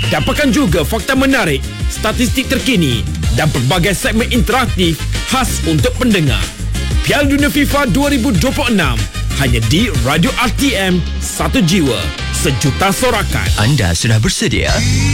Dapatkan juga fakta menarik, statistik terkini dan pelbagai segmen interaktif khas untuk pendengar. Piala Dunia FIFA 2026 hanya di Radio RTM, satu jiwa, sejuta sorakan. Anda sudah bersedia?